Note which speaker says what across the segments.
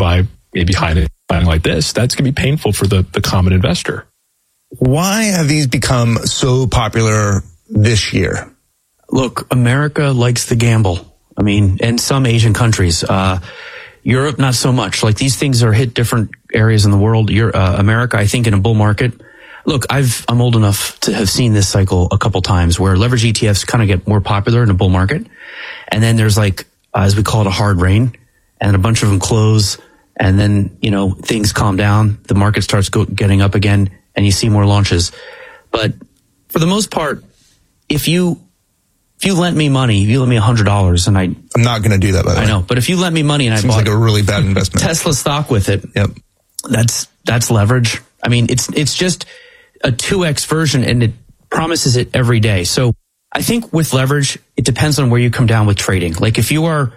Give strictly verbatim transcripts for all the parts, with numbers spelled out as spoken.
Speaker 1: by maybe hiding something like this, that's going to be painful for the, the common investor.
Speaker 2: Why have these become so popular this year?
Speaker 3: Look, America likes to gamble. I mean, and some Asian countries, uh, Europe, not so much. Like these things are hit different areas in the world. You're, uh, America, I think in a bull market. Look, I've, I'm old enough to have seen this cycle a couple times where leverage E T Fs kind of get more popular in a bull market. And then there's like, uh, as we call it, a hard rain, and a bunch of them close. And then, you know, things calm down. The market starts go, getting up again, and you see more launches. But for the most part, if you, if you lent me money, if you lent me a hundred dollars and I,
Speaker 2: I'm not going to do that, by the
Speaker 3: I
Speaker 2: way.
Speaker 3: know, but if you lent me money and
Speaker 2: Seems
Speaker 3: I bought
Speaker 2: like a really bad investment.
Speaker 3: Tesla stock with it,
Speaker 2: yep.
Speaker 3: that's, that's leverage. I mean, it's, it's just a two X version, and it promises it every day. So I think with leverage, it depends on where you come down with trading. Like if you are,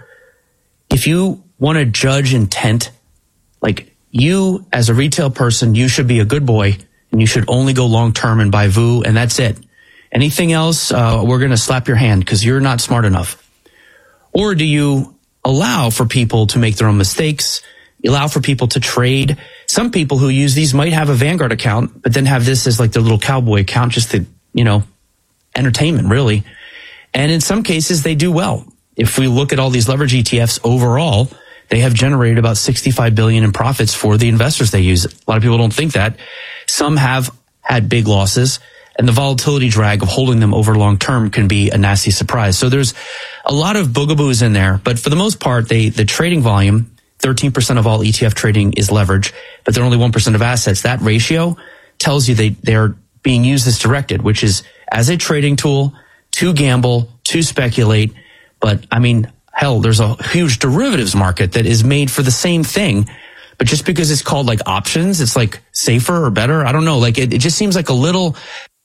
Speaker 3: if you want to judge intent, like you as a retail person, you should be a good boy and you should only go long term and buy V U, and that's it. Anything else, uh, we're going to slap your hand because you're not smart enough. Or do you allow for people to make their own mistakes? You allow for people to trade. Some people who use these might have a Vanguard account, but then have this as like their little cowboy account, just to, you know, entertainment really. And in some cases they do well. If we look at all these leverage E T Fs overall, they have generated about sixty-five billion dollars in profits for the investors they use. A lot of people don't think that. Some have had big losses, and the volatility drag of holding them over long term can be a nasty surprise. So there's a lot of boogaboos in there, but for the most part, they, the trading volume, thirteen percent of all E T F trading is leverage, but they're only one percent of assets. That ratio tells you they, they're being used as directed, which is as a trading tool to gamble, to speculate. But I mean, hell, there's a huge derivatives market that is made for the same thing. But just because it's called like options, it's like safer or better. I don't know. Like it, it just seems like a little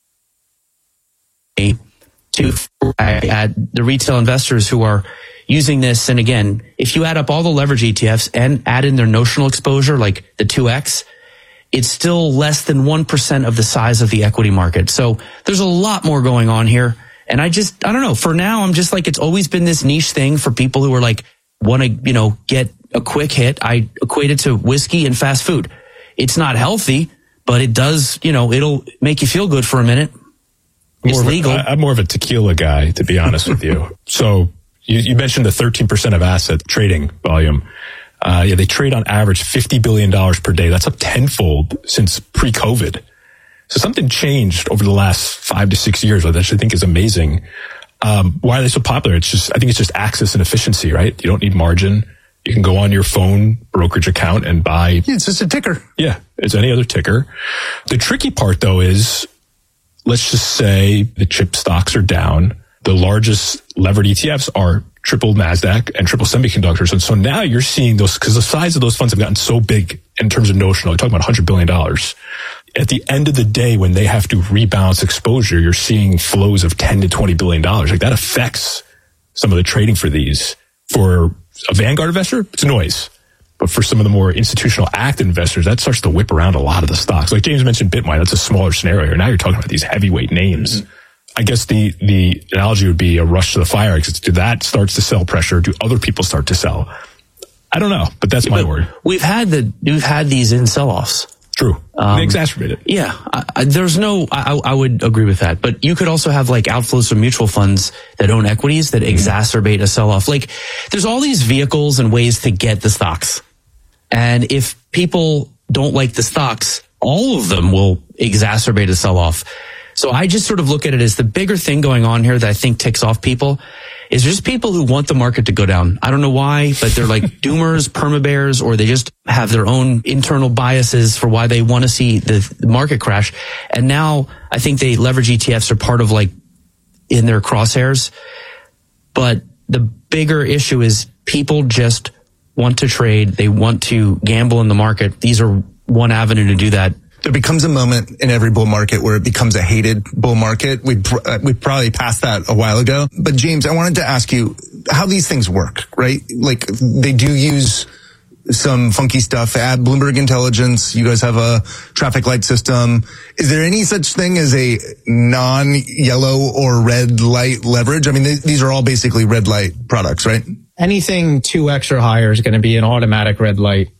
Speaker 3: to add the retail investors who are using this. And again, if you add up all the leverage E T Fs and add in their notional exposure, like the two X, it's still less than one percent of the size of the equity market. So there's a lot more going on here. And I just, I don't know, for now, I'm just like, it's always been this niche thing for people who are like, want to, you know, get a quick hit. I equate it to whiskey and fast food. It's not healthy, but it does, you know, it'll make you feel good for a minute. It's
Speaker 1: more
Speaker 3: legal.
Speaker 1: A, I'm more of a tequila guy, to be honest with you. So you, you mentioned the thirteen percent of asset trading volume. Uh, yeah, they trade on average fifty billion dollars per day. That's up tenfold since pre-COVID. So something changed over the last five to six years, which I actually think is amazing. Um, why are they so popular? It's just, I think it's just access and efficiency, right? You don't need margin. You can go on your phone brokerage account and buy.
Speaker 2: Yeah, it's just a ticker.
Speaker 1: Yeah, it's any other ticker. The tricky part though is, let's just say the chip stocks are down. The largest levered E T Fs are triple NASDAQ and triple semiconductors. And so now you're seeing those, because the size of those funds have gotten so big in terms of notional. You're talking about one hundred billion dollars. At the end of the day, when they have to rebalance exposure, you're seeing flows of ten to twenty billion dollars. Like that affects some of the trading for these. For a Vanguard investor, it's noise. But for some of the more institutional active investors, that starts to whip around a lot of the stocks. Like James mentioned Bitcoin, that's a smaller scenario here. Now you're talking about these heavyweight names. Mm-hmm. I guess the, the analogy would be a rush to the fire exits. Do that starts to sell pressure? Do other people start to sell? I don't know, but that's my
Speaker 3: but
Speaker 1: word.
Speaker 3: We've had the, we've had these in sell-offs.
Speaker 1: True.
Speaker 3: Um,
Speaker 1: they exacerbate it.
Speaker 3: Yeah. I, I, there's no, I, I would agree with that. But you could also have like outflows from mutual funds that own equities that mm-hmm. exacerbate a sell-off. Like there's all these vehicles and ways to get the stocks. And if people don't like the stocks, all of them will exacerbate a sell-off. So I just sort of look at it as the bigger thing going on here that I think ticks off people is just people who want the market to go down. I don't know why, but they're like doomers, perma-bears, or they just have their own internal biases for why they want to see the, the market crash. And now I think they leverage E T Fs are part of like in their crosshairs. But the bigger issue is people just want to trade. They want to gamble in the market. These are one avenue to do that.
Speaker 2: There becomes a moment in every bull market where it becomes a hated bull market. We'd, uh, we'd probably passed that a while ago. But James, I wanted to ask you how these things work, right? Like they do use some funky stuff, add Bloomberg Intelligence. You guys have a traffic light system. Is there any such thing as a non-yellow or red light leverage? I mean, th- these are all basically red light products, right?
Speaker 4: Anything two X or higher is going to be an automatic red light.